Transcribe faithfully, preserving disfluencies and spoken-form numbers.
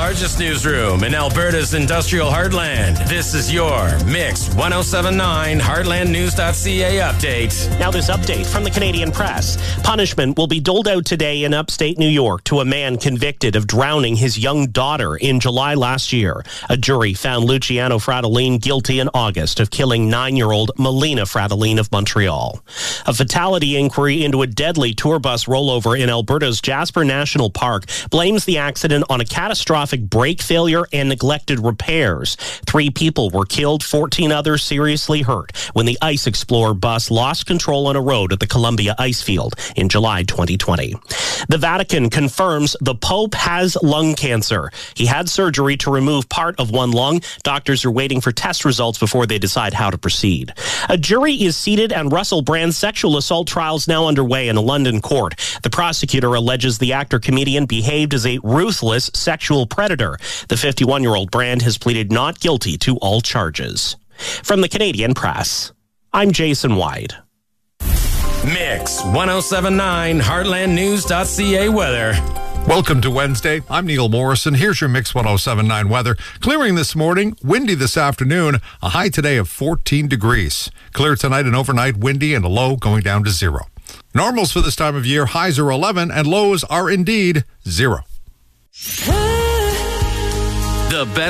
largest newsroom in Alberta's industrial heartland. This is your Mix ten seventy-nine heartland news dot c a update. Now this update from the Canadian Press. Punishment will be doled out today in upstate New York to a man convicted of drowning his young daughter in July last year. A jury found Luciano Fratellin guilty in August of killing nine-year-old Melina Fratellin of Montreal. A fatality inquiry into a deadly tour bus rollover in Alberta's Jasper National Park blames the accident on a catastrophic brake failure and neglected repairs. Three people were killed, fourteen others seriously hurt when the Ice Explorer bus lost control on a road at the Columbia Ice Field in July twenty twenty. The Vatican confirms the Pope has lung cancer. He had surgery to remove part of one lung. Doctors are waiting for test results before they decide how to proceed. A jury is seated and Russell Brand's sexual assault trials now underway in a London court. The prosecutor alleges the actor-comedian behaved as a ruthless sexual predator. The fifty-one-year-old Brand has pleaded not guilty to all charges. From the Canadian Press, I'm Jason White. Mix ten seventy-nine heartland news dot c a weather. Welcome to Wednesday. I'm Neil Morrison. Here's your Mix ten seventy-nine weather. Clearing this morning, windy this afternoon, a high today of fourteen degrees. Clear tonight and overnight, windy and a low going down to zero. Normals for this time of year, highs are eleven and lows are indeed zero. The best